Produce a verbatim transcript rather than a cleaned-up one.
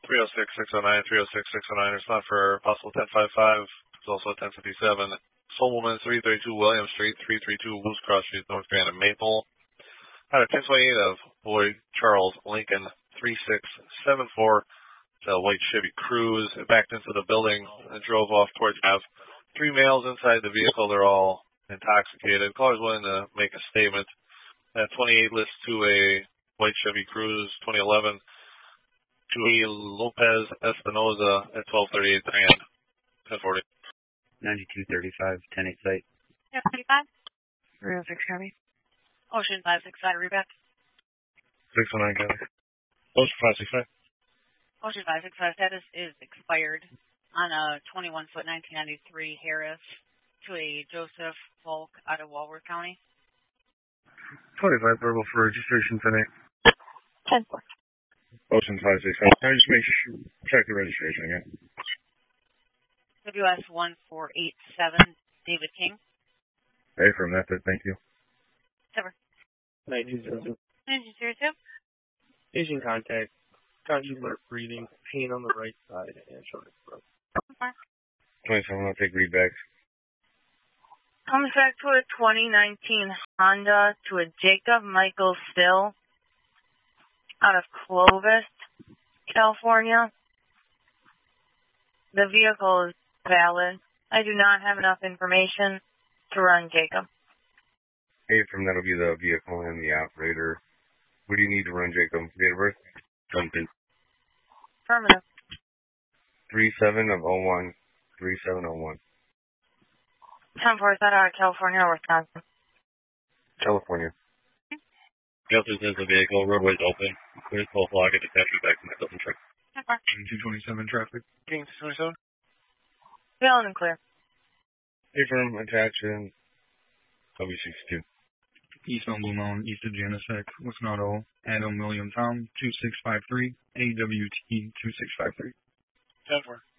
three oh six, six oh nine, three oh six, six oh nine. It's not for possible ten fifty-five. It's also a ten fifty-seven. Solomon, three thirty-two William Street, three thirty-two Moose Cross Street, North Grand and Maple. Out of ten twenty-eight of Boyd Charles Lincoln, three six seven four. It's a white Chevy Cruze. It backed into the building and drove off towards Ave. Three males inside the vehicle. They're all intoxicated. Caller's willing to make a statement. At twenty-eight lists to a white Chevy Cruze, twenty eleven. To a Lopez Espinoza at twelve thirty-eight Grand, ten forty. ninety-two thirty-five, ten eight site. Yeah, thirty-five. three oh six County. Ocean five six five, reback. six oh nine County. Ocean five six five. Ocean five six five status is expired on a twenty-one foot nineteen ninety-three Harris to a Joseph Volk out of Walworth County. twenty-five purple for registration tonight. ten four. Ocean five six five. Can I just make sure, check the registration again? W S one four eight seven, David King. A for method, thank you. Cover. nineteen zero two. nineteen zero two. Asian contact. Conjugal breathing, pain on the right side, and shortness of breath. twenty-seven, I'll take readbacks. Comes back to a twenty nineteen Honda to a Jacob Michael Still out of Clovis, California. The vehicle is valid. I do not have enough information to run Jacob. A from that'll be the vehicle and the operator. What do you need to run Jacob? Date of birth? Something. Affirmative. three seven of oh one. three seven oh one. ten four, is that out of California or Wisconsin? California. Justice is the vehicle, roadway's open. Clear full flag at the country back from that doesn't check. two twenty-seven traffic. King two twenty-seven. Valid and clear. A firm attaching W sixty-two. East on Blue Mountain, east of Janicek, Wisconsin Auto, Adam William Tom, two six five three, A W T two six five three. ten four.